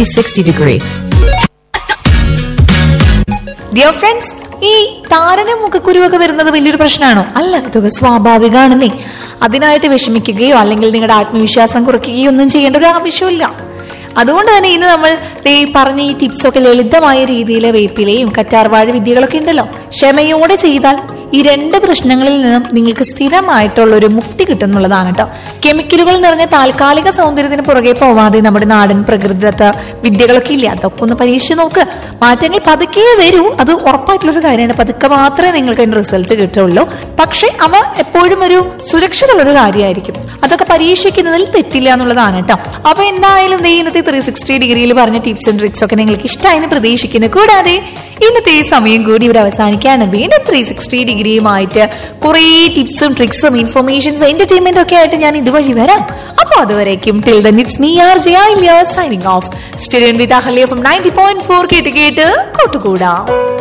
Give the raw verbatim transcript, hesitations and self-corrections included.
three sixty degree. Dear friends, ഈ താരനും മുഖക്കുരുവൊക്കെ വരുന്നത് വലിയൊരു പ്രശ്നമാണോ? അല്ല, ഇതൊക്കെ സ്വാഭാവികമാണെന്നേ. അതിനായിട്ട് വിഷമിക്കുകയോ അല്ലെങ്കിൽ നിങ്ങളുടെ ആത്മവിശ്വാസം കുറയ്ക്കുകയോ ഒന്നും ചെയ്യേണ്ട ഒരു ആവശ്യമില്ല. അതുകൊണ്ട് തന്നെ ഇന്ന് നമ്മൾ ഈ പറഞ്ഞ ഈ ടിപ്സ് ഒക്കെ ലളിതമായ രീതിയിൽ വേപ്പിലയും കറ്റാർവാഴ വിദ്യകളൊക്കെ ഉണ്ടല്ലോ, ക്ഷമയോടെ ചെയ്താൽ ഈ രണ്ട് പ്രശ്നങ്ങളിൽ നിന്നും നിങ്ങൾക്ക് സ്ഥിരമായിട്ടുള്ള ഒരു മുക്തി കിട്ടുന്നുള്ളതാണ് കേട്ടോ. കെമിക്കലുകൾ നിറഞ്ഞ താൽക്കാലിക സൗന്ദര്യത്തിന് പുറകെ പോവാതെ നമ്മുടെ നാടൻ പ്രകൃതിദത്ത വിദ്യകളൊക്കെ ഇല്ല, അതൊക്കെ ഒന്ന് പരീക്ഷിച്ച് നോക്ക്. മാറ്റങ്ങൾ പതുക്കെ വരൂ, അത് ഉറപ്പായിട്ടുള്ളൊരു കാര്യമാണ്. പതുക്കെ മാത്രമേ നിങ്ങൾക്ക് അതിന്റെ റിസൾട്ട് കിട്ടുള്ളൂ. പക്ഷെ അവ എപ്പോഴും ഒരു സുരക്ഷിതമുള്ളൊരു കാര്യമായിരിക്കും. അതൊക്കെ പരീക്ഷിക്കുന്നതിൽ തെറ്റില്ല എന്നുള്ളതാണ് കേട്ടോ. അപ്പൊ എന്തായാലും ഇന്നത്തെ ത്രീ സിക്സ്റ്റി ഡിഗ്രിയിൽ പറഞ്ഞ ടിപ്സും ട്രിക്സ് ഒക്കെ നിങ്ങൾക്ക് ഇഷ്ടമായെന്ന് പ്രതീക്ഷിക്കുന്നു. കൂടാതെ ഇന്നത്തെ ഈ സമയം കൂടി ഇവിടെ അവസാനിക്കാണ്. വീണ്ടും ത്രീ സിക്സ്റ്റി ഡിഗ്രിയുമായിട്ട് കുറെ ടിപ്സും ട്രിക്സും ഇൻഫർമേഷൻസ് എന്റർടൈൻമെന്റ് ഒക്കെ ആയിട്ട് ഞാൻ ഇതുവഴി വരാം. അപ്പൊ അതുവരേക്കും till then it's me R J signing off. Studio with Ahalya from ninety point four കേട്ട് കേട്ട് കൂട്ടുകൂടാം.